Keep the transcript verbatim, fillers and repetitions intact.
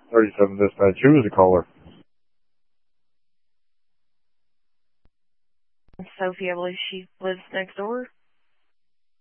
thirty-seven dispatch. Who was the caller? Sophie, I believe she lives next door.